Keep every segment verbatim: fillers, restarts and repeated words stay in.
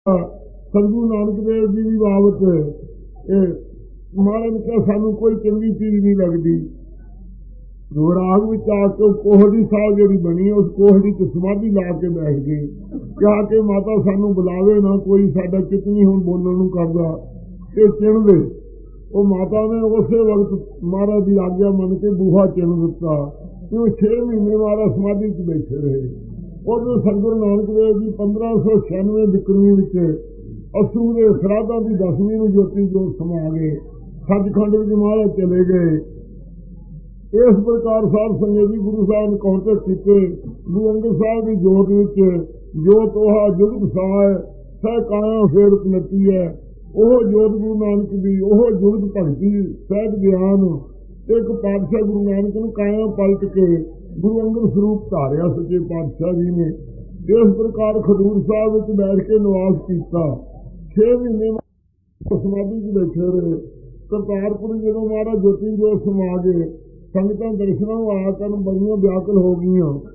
सतगुरु नानक देव जी की बाबत महाराज ने कहा सानू कोई चंगी चीज नहीं लगती। राग विच आके कोहड़ी साहब जी बनी उस कोहड़ी च समाधि ला के बैठ गई क्या के माता सानू बुलावे ना कोई साडा चित नहीं हुण बोलण नूं करदा ते चिण दे। वो माता ने उस वक्त महाराज की आग्या मन के बूहा चिण दिता। क्यों छे महीने महाराज समाधि च बैठे रहे। उदों सतगुरु नानक देव जी पंद्रह सौ छियानवे बिक्रमी विच असू के श्राद्धां की दसवीं नूं ज्योति जोत समा गए। सचखंड विच महाराज चले गए। इस प्रकार साध संगत जी गुरु साहब ने कौंटे कीते। गुरु अंगद साहब की जोत विच जोत ओहा जुगत साह सह काया फेर पलटी है। ओह जोत गुरु नानक दी ओह जुगत भगती सहज ज्ञान एक पातशाह गुरु नानक ने काया पलट के गुरु अंगद स्वरूप धारिया सच्चे पातशाह जी ने। इस प्रकार खडूर साहब विच बैठ के निवास किया। छे महीने समाधि च बैठे रहे। करतारपुर जदों महाराज ज्योति जोत समा गए संगतां दर्शनां आया करन बड़ियां व्याकुल हो गई।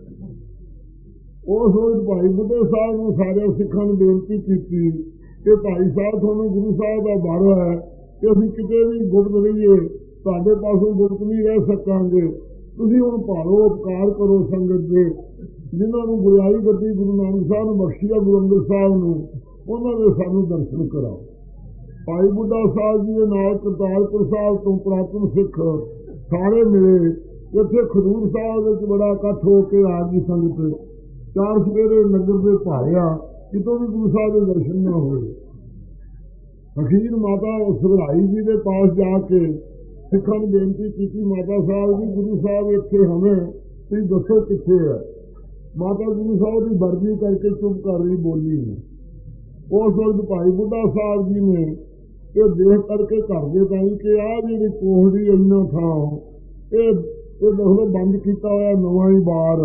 उस रोज भाई बुढ़े साहब ने सारे सिखां नूं बेनती की कि भाई साहब तुहानूं गुरु साहब का बर है कि असीं किते भी गुप्त रहीए तुहाडे पासों गुप्त नहीं रह सकांगे। तुसीं हुण भालो उपकार करो संगत दे जिन्हां नूं गुरियाई गद्दी गुरु नानक साहब ने बख्शी है गुरु अंगद साहब नूं उन्हां दे सानूं दर्शन कराओ। भाई बुढ़ा साहब जी के नाल करतारपुर साहब तो पुरातन सिख सारे मिले। इत्थे खडूर साहब विच बड़ा इकट्ठ हो के आ गई संगत। चार सवेरे नगर दे भारिया कितों भी गुरु साहब के दर्शन न होए। अखीर माता सुराई जी के पास जाके सिखां ने बेनती की माता साहब जी गुरु साहब इत्थे हमें तुसीं दसो कित्थे है। माता गुरु साहब की वर्दी करके चुप कर रही बोली नहीं। उस वक्त भाई बुढ़ा साहब जी ने ये देख करके घर दे ताई कि आ जी कोहड़ी इन्ना था ये दसो बंद किया हुआ नवा ही बार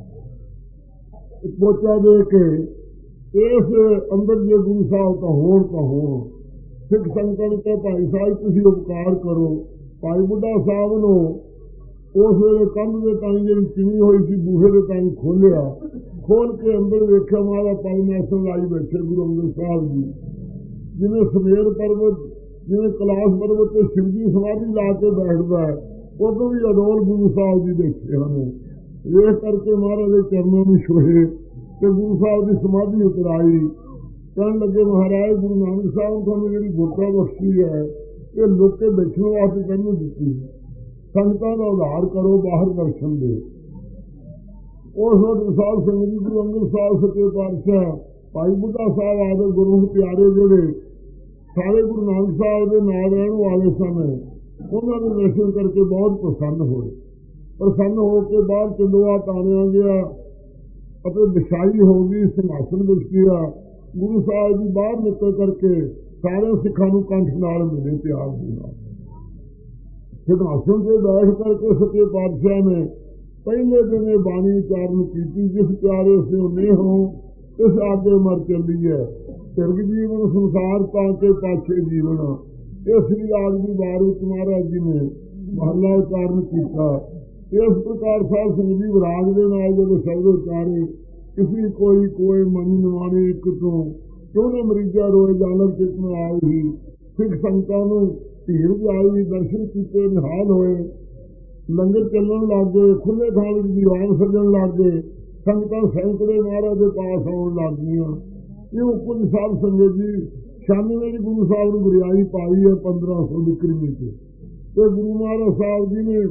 पोचा दे के इस अंदर जे गुरु साहब का होर का हो सिख संगत के भाई साहब तुसीं उपकार करो। भाई बुढ़ा साहब ने उस वेले कंध के ताई जी चिनी हुई सी बूहे के ताई खोलिया। खोल के अंदर वेख्या महाराज परमेश्वर लाई बैठे गुरु अंगद साहब जी जिन्हें समेर पर्वत जिन्हें कैलाश पर्वत से शिव जी समाधि ला के बैठता है उदों भी अडोल गुरु साहब जी देखे हमें। वेख करके महाराज के चरणों में छोहे तो गुरु साहब की समाधि उतराई। कहने लगे महाराज गुरु नानक साहब ने थानू जी गुरता बख्शी है ये लोके बैठने वास्ते कहने दी संगतां का उधार करो बाहर दर्शन दे। उस वक्त साहब संगत जी गुरु अंगद साहब सच्चे पातशाह भाई बुढ़ा साहब आदि गुरु प्यारे जेडे सारे गुरु नानक साहब के नाल रहने वाले सन उन्होंने दर्शन करके बहुत प्रसन्न होए। प्रसन्न होकर बाहर चंदोआ तानिया गया अपने बिछाई हो गई सिंहासन बिछ गया। गुरु साहब जी बाहर निकल करके सारे सिखा कंठ नाल मिले प्यार दिया। सिंहासन से बैठ करके सच्चे पातशाह ने पहले दिन बाणी उचारण की जिस प्यारे से नहीं हो इस आगे मर चली है तिरग जीवन संसार पाके पाछे जीवन। इस राग की बार महाराज जी ने महला उचारण किया। इस प्रकार साध संगत जी राग के नाल जो शब्द उचारे किसी कोई कोई मन नवाने एक तो क्यों न मरीजा रोए जानक चित में आई ही। सिख संगतां नूं भीड़ आई दर्शन किए निहाल होए लंगर चलन लग गए खुले थां विच दीवान सजन लग गए। संगतां सैकड़े महाराज के पास आउण लग गईयां। इहो कुछ साध संगत जी छानवे जी गुरु साहब ने गुरियाई पाई है पंद्रह सौ बिक्रमी से तो गुरु महाराज साहब जी ने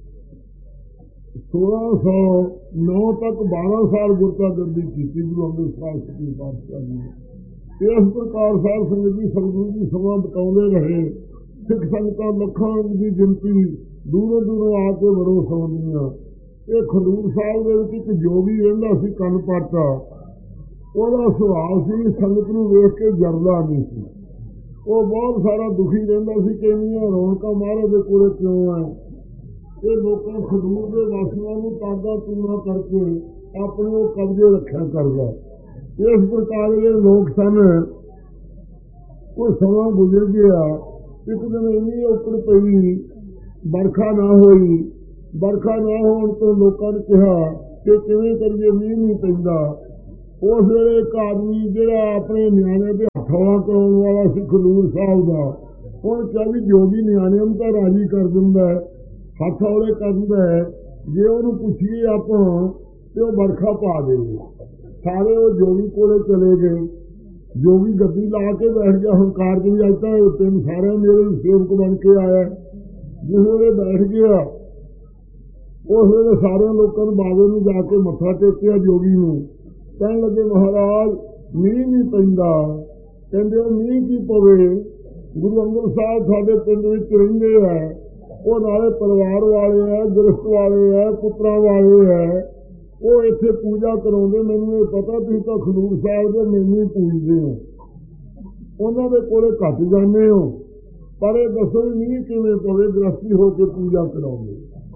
सोलह सौ नौ तक बारह साल गुरता गद्दी की गुरु अंगद साहब सच्चे पातशाह जी ने। इस प्रकार साध संगत जी सतगुरु जी समा बताते रहे। सिख संगतां लखां की गिनती दूरों दूरों आके बड़ो सौंदियां। ये खडूर साहब के एक जोगी रहिंदा सी कन पाटा ਉਹਦਾ ਸੁਭਾਅ ਸੀ ਸੰਗਤ ਨੂੰ ਵੇਖ ਕੇ ਜਰਦਾ नहीं सी। ਉਹ बहुत सारा दुखी ਰਹਿੰਦਾ ਸੀ ਕਿ ਇੰਨੀਆਂ ਰੌਣਕਾਂ ਮਹਾਰਾਜ ਦੇ ਕੋਲੇ ਕਿਉਂ ਹੈ। ਇਹ ਲੋਕਾਂ ਖਡੂਰ ਦੇ ਵਾਸੀਆਂ ਨੂੰ ਤਾਗਾ ਤੂਣਾ ਕਰਕੇ ਆਪਣੇ ਉਹ ਕਬਜ਼ੇ ਰੱਖਿਆ ਕਰਦਾ। ਇਸ ਪ੍ਰਕਾਰ ਦੇ ਲੋਕ ਸਨ। ਉਹ ਸਮਾਂ ਗੁਜ਼ਰ ਗਿਆ। ਇੱਕ ਦਿਨ ਇੰਨੀ ਔਕੜ ਪਈ ਬਰਖਾ ਨਾ ਹੋਈ। ਬਰਖਾ ਨਾ ਹੋਣ ਤੋਂ ਲੋਕਾਂ ਨੇ ਕਿਹਾ ਕਿ ਕਿਵੇਂ ਕਰੀਏ ਮੀਂਹ ਨਹੀਂ ਪੈਂਦਾ। उस वेले एक आदमी जिहड़ा अपने न्याणे दे हत्थ हौला कराउण वाला सी खडूर साहब दा, उहने कहा भी जोगी न्याणे नूं तां राजी कर दिंदा है, हत्थ हौले कर दिंदा है, जे उहनूं पुछीए आपां ते ओह बरखा पा देवे। सारे वो जोगी कोले चले गए। जोगी गद्दी ला के बैठ गया हंकार दी अज तो तीन सारे मेरे सेवक बन के आया। जिस वे बैठ गया उस वे सारे लोगों ने बाबे में जाके मत्था टेकिया जोगी नूं, कहन लगे महाराज मीह नहीं पैंदा। कहंदे मीह की पवे, गुरु अंगद साहब साडे पिंड विच रहिंदे है, वो नाले परिवार वाले है, गिरफ्त वाले है, पुत्रा वाले है, वो इत्थे पूजा कराउंदे। मैनूं ये पता तुसीं तां खडूर साहब दे मैनूं ही पूजदे हो, उन्हां दे कोले घट जांदे हो, पर ये दसो मीह किवें पवे गृहस्थी हो के पूजा कराउंदे।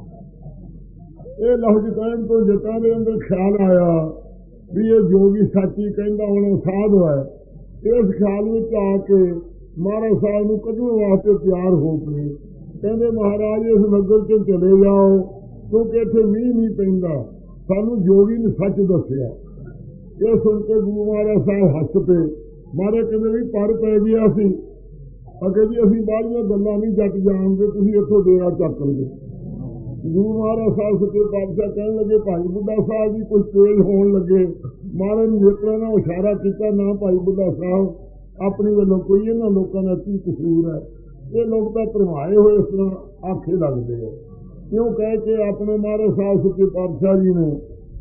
ये लफ्ज कहण तो जटां दे अंदर ख्याल आया भी ये जोगी सच ही कहंदा होना साध है। इस ख्याल विच आके महाराज साहब नूं कढण वास्ते तैयार हो पए। कहंदे महाराज इस नगर च चले जाओ क्योंकि इत्थे मीह नहीं पैंदा, सानू जोगी ने सच दसिया। ये सुन के गुरु महाराज साहब हस पे। महाराज कहते भी पर पै गया सी, अगे जी असीं बाहरियां गल्लां नहीं जट जाणदे, तुसीं इत्थों डेरा चक लगे। गुरु महाराज साहब सच्चे पातशाह कहन लगे भाई बुढ़ा साहब जी कुछ तेज होण लगे। महाराज ने नेत्रा नाल इशारा किया, ना भाई बुढ़ा साहब अपने वालों कोई इन्हां लोकां दा की कसूर है, ये लोग तां भरमाए होए इस तरह आखे लगदे है। क्यों कह के अपने महाराज साहब सच्चे पातशाह जी ने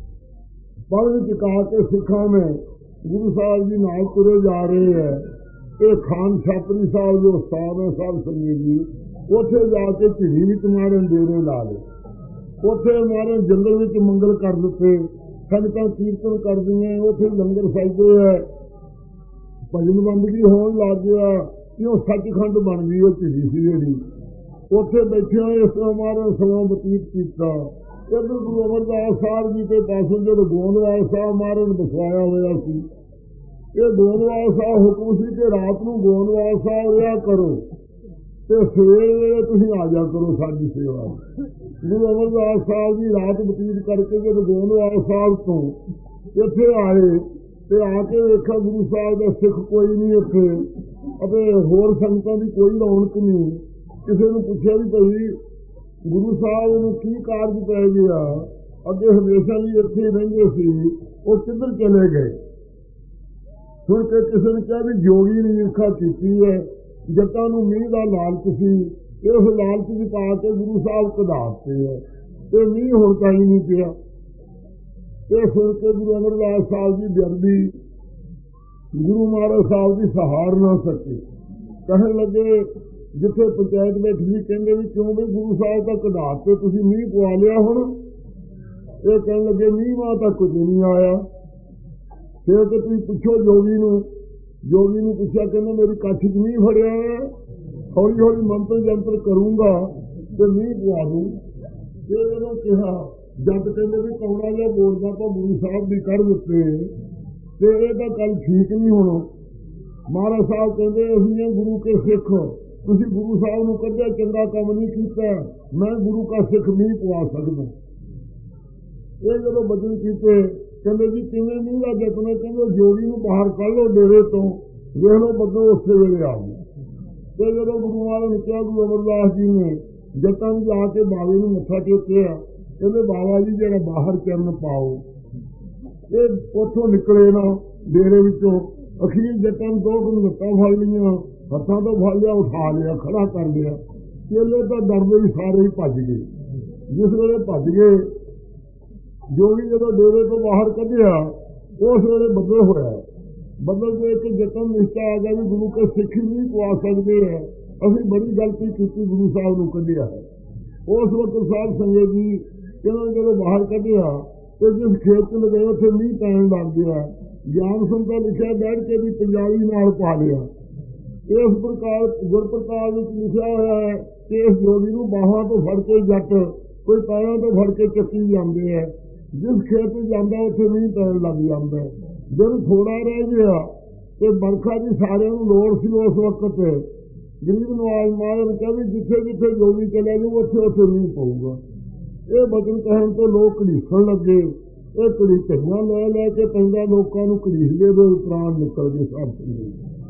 पढ़ चुका के सिखा में गुरु साहब जी नाल तुरे जा रहे हैं। ये खान छात्री साहब जो उस्ताद है साहब संगीत जी, उत्थे जाके झिड़ी विच मारन डेरे ला ले, उत्थे मारन जंगल विच मंगल कर दिते, संगतां कीर्तन कर दियां, उत्थे लंगर सजदे है, भजन बंदगी होण लग गया। क्यों सचखंड बन गई वो झिड़ी सी जेहड़ी, उत्थे बैठे इस तरह मारन समां बतीत किया। इधर गुरु अमरदास साहब जी के पासों जो गोंदवाल साहब मारन बसवाया हुआ सी, ये गोंदवाल साहब हुक्म सी कि रात को गोंदवाल साहब रहा करो ते सवेरे वेले तुसीं आ जा करो साडी सेवा। गुरु अमरदास साहब जी रात बतीत करके जब गोंदवाल साहब तो इत्थे आए ते आके वेखा गुरु साहब दा सिख कोई नहीं इत्थे, अते होर संगतां दी कोई रौनक नहीं। किसी ने पूछा भी भाई गुरु साहब नूं की कारज पै गया, अगे हमेशा ही इत्थे रहिंदे सी, वो किधर चले गए। सुन के किसी ने कहा भी जोगी ने ईर्खा की है, जटां नूं मीह दा लालच सी, इस लालच च पा के गुरु साहब कढ़ाते है ते मीह हुण तां ही नहीं पिया। ये सुन के गुरु अमरदास साहब जी बेअदबी गुरु महाराज साहब जी सहार ना सके। कहन लगे जिथे पंचायत बैठी सी, कहंदे भी क्यों भी गुरु साहब तक कढ़ाते तुसीं मीह पवा लिया हुण। ये कहन लगे मीह मां तक कुछ नहीं आया। फिर कि तुसीं पुछो जोगी नूं, जोगी नूं पुछया, कहंदा मेरी कच्छ च मीह फड़िया है, हौली हौली मंत्र जंत्र करूंगा ते मीह पवा दूं। ये जदों कहा जट कहंदे भी कौड़ा जिहा बोलदा तो गुरु साहब भी कढ़ दित्ते ते ये तां गल ठीक नहीं। हुण महाराज साहब कहंदे असीं गुरु के सिख, तुसीं गुरु साहब नूं कढ़िया चंगा काम नहीं कीता, मैं गुरु का सिख नहीं पवा सकदा। ये जदों बचन कीते कहंदे जी किवें मीह दा जतन, कहंदे जोगी नूं बाहर कढ़ लो डेरे तो, वेख लो बदलो उसे वेले आ गए। ते जदों गुरु महाराज ने कहा गुरु अमरदास जी ने जटां नूं जाके बाबे नूं मत्था टेकिया, कहंदे बाबा जी जिहड़ा बाहर चरण पाओ। ये उत्थों निकले ना डेरे विचों, अखीर जटां दो दिन लत्तां फड़ लईआं, हत्थां तो फड़ लिया, उठा लिया, खड़ा कर लिया। चेले तो डरदे ही सारे ही भज गए। जिस वेले भज गए जोगी जदों डेरे तो बाहर कढ़िया, उस वेले बदल होया। बदल के एक जतन निश्चा आ गया भी गुरु के सिख ही नहीं पवा सकते है, असीं बड़ी गलती की गुरु साहब नूं कढ़िया है। उस वक्त साहब संगत जी इन्होंने जदों बाहर कढ़िया तो जिस खेत च लगे उत्थे मीह पैण लग गया। ज्ञान संता लिखिया बैठ के भी पंजाबी नाल पा लिया। इस प्रकार गुरप्रताप विच लिखिया होया है कि इस जोगी नूं बाहां तो फड़ के जट कोई पैरों तो फड़ के चक्की जाते हैं, जिस खेत जाता उत्थे मीह पैण लग जाता है। जब थोड़ा रह गया तो बरखा की सारे लोड़ सी उस वक्त गरीब नवाज महाराज कहा भी जिथे जिथे जोगी चले जाओ उत्थे उत्थे मीह पऊगा। ये बचन कहन तो लोग घड़ीसण लगे ਇਹ ਘੜੀਚੜੀਆਂ ਲੈ ਲੈ ਕੇ ਪੈਂਦਾ ਲੋਕਾਂ ਨੂੰ ਘੜੀਸਦੇ ਦੇ ਪ੍ਰਾਣ ਨਿਕਲ ਗਏ ਸਾਧ ਸੰਗਤ।